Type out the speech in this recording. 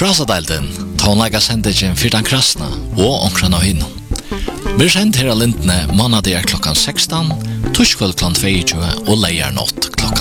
Krasadalden, tonlaga sendingen för den krasna och omkran av hinnom. Vi sender her av lintene måneder klokkan 16, torskvöld klokkan 22 og leier nått klokkan